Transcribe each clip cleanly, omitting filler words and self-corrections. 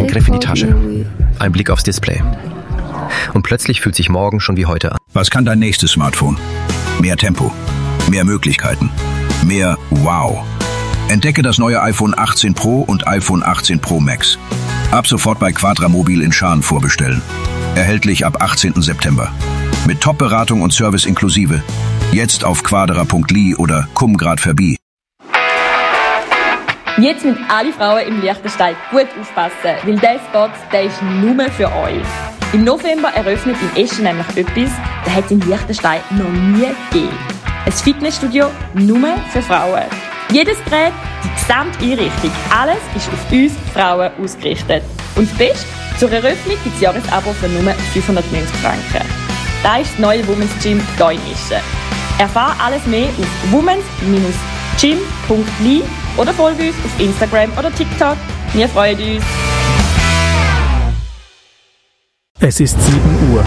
Griff in die Tasche. Ein Blick aufs Display. Und plötzlich fühlt sich morgen schon wie heute an. Was kann dein nächstes Smartphone? Mehr Tempo, mehr Möglichkeiten, mehr Wow. Entdecke das neue iPhone 18 Pro und iPhone 18 Pro Max. Ab sofort bei Quadramobil in Schaan vorbestellen. Erhältlich ab 18. September. Mit Top-Beratung und Service inklusive. Jetzt auf quadra.li oder komm grad vorbei. Jetzt müssen alle Frauen im Liechtenstein gut aufpassen, weil dieser Spot, der ist nur für euch. Im November eröffnet in Eschen nämlich etwas, das hat es in Liechtenstein noch nie gegeben. Ein Fitnessstudio nur für Frauen. Jedes Gerät, die gesamte Einrichtung, alles ist auf uns Frauen ausgerichtet. Und das Beste, zur Eröffnung gibt es Jahresabo für nur 590 Franken. Das ist das neue Women's Gym hier in Eschen. Erfahre alles mehr auf womens-gym.li oder folge uns auf Instagram oder TikTok. Wir freuen uns. Es ist 7 Uhr.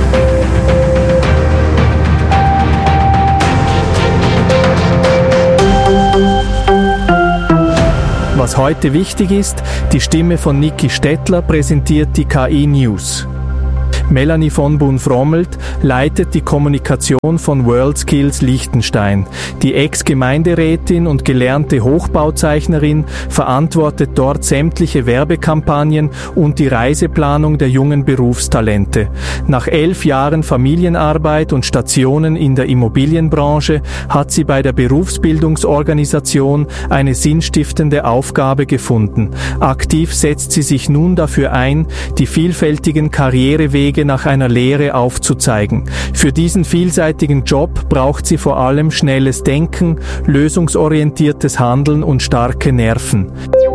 Was heute wichtig ist, die Stimme von Niki Stettler präsentiert die KI News. Melanie von Boon-Frommelt leitet die Kommunikation von WorldSkills Liechtenstein. Die Ex-Gemeinderätin und gelernte Hochbauzeichnerin verantwortet dort sämtliche Werbekampagnen und die Reiseplanung der jungen Berufstalente. Nach 11 Jahren Familienarbeit und Stationen in der Immobilienbranche hat sie bei der Berufsbildungsorganisation eine sinnstiftende Aufgabe gefunden. Aktiv setzt sie sich nun dafür ein, die vielfältigen Karrierewege nach einer Lehre aufzuzeigen. Für diesen vielseitigen Job braucht sie vor allem schnelles Denken, lösungsorientiertes Handeln und starke Nerven.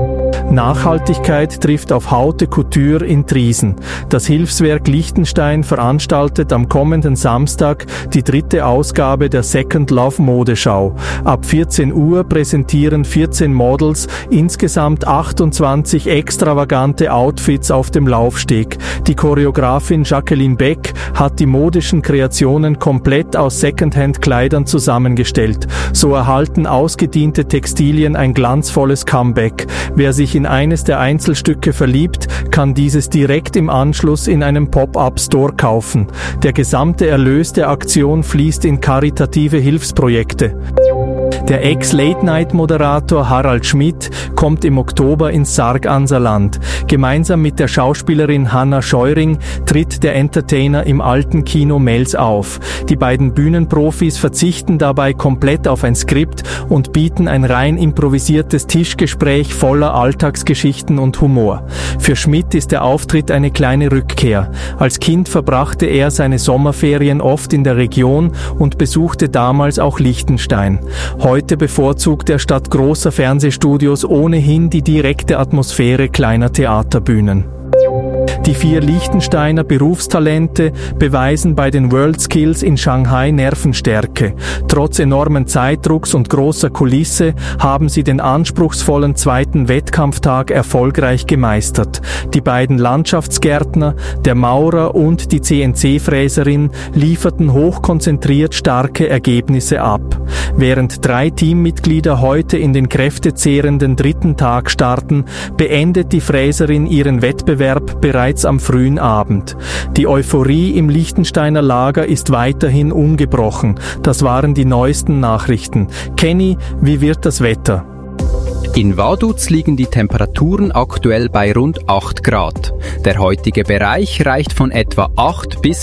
Nachhaltigkeit trifft auf Haute Couture in Triesen. Das Hilfswerk Liechtenstein veranstaltet am kommenden Samstag die 3. Ausgabe der Second Love Modeschau. Ab 14 Uhr präsentieren 14 Models insgesamt 28 extravagante Outfits auf dem Laufsteg. Die Choreografin Jacqueline Beck hat die modischen Kreationen komplett aus Secondhand-Kleidern zusammengestellt. So erhalten ausgediente Textilien ein glanzvolles Comeback. Wer sich in eines der Einzelstücke verliebt, kann dieses direkt im Anschluss in einem Pop-up-Store kaufen. Der gesamte Erlös der Aktion fließt in karitative Hilfsprojekte. Der Ex-Late-Night-Moderator Harald Schmidt kommt im Oktober ins Sarganserland. Gemeinsam mit der Schauspielerin Hanna Scheuring tritt der Entertainer im alten Kino Mels auf. Die beiden Bühnenprofis verzichten dabei komplett auf ein Skript und bieten ein rein improvisiertes Tischgespräch voller Alltagsgeschichten und Humor. Für Schmidt ist der Auftritt eine kleine Rückkehr. Als Kind verbrachte er seine Sommerferien oft in der Region und besuchte damals auch Liechtenstein. Heute bevorzugt er statt großer Fernsehstudios ohnehin die direkte Atmosphäre kleiner Theaterbühnen. Die 4 Liechtensteiner Berufstalente beweisen bei den WorldSkills in Shanghai Nervenstärke. Trotz enormen Zeitdrucks und großer Kulisse haben sie den anspruchsvollen 2. Wettkampftag erfolgreich gemeistert. Die beiden Landschaftsgärtner, der Maurer und die CNC-Fräserin lieferten hochkonzentriert starke Ergebnisse ab. Während 3 Teammitglieder heute in den kräftezehrenden 3. Tag starten, beendet die Fräserin ihren Wettbewerb bereits am frühen Abend. Die Euphorie im Liechtensteiner Lager ist weiterhin ungebrochen. Das waren die neuesten Nachrichten. Kenny, wie wird das Wetter? In Vaduz liegen die Temperaturen aktuell bei rund 8 Grad. Der heutige Bereich reicht von etwa 8 bis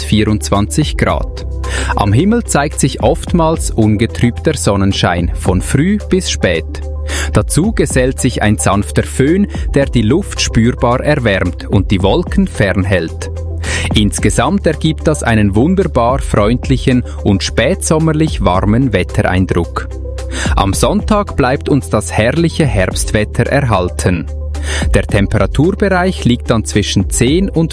24 Grad. Am Himmel zeigt sich oftmals ungetrübter Sonnenschein, von früh bis spät. Dazu gesellt sich ein sanfter Föhn, der die Luft spürbar erwärmt und die Wolken fernhält. Insgesamt ergibt das einen wunderbar freundlichen und spätsommerlich warmen Wettereindruck. Am Sonntag bleibt uns das herrliche Herbstwetter erhalten. Der Temperaturbereich liegt dann zwischen 10 und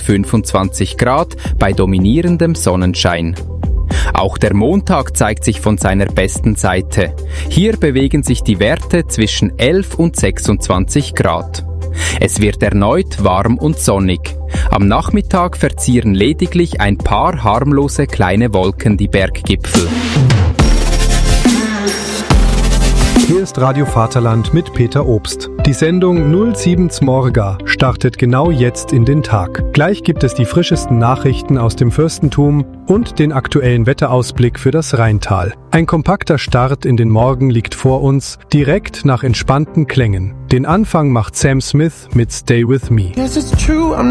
25 Grad bei dominierendem Sonnenschein. Auch der Montag zeigt sich von seiner besten Seite. Hier bewegen sich die Werte zwischen 11 und 26 Grad. Es wird erneut warm und sonnig. Am Nachmittag verzieren lediglich ein paar harmlose kleine Wolken die Berggipfel. Hier ist Radio Vaterland mit Peter Obst. Die Sendung 07 Zmorga startet genau jetzt in den Tag. Gleich gibt es die frischesten Nachrichten aus dem Fürstentum und den aktuellen Wetterausblick für das Rheintal. Ein kompakter Start in den Morgen liegt vor uns, direkt nach entspannten Klängen. Den Anfang macht Sam Smith mit Stay With Me. Yes, it's true, I'm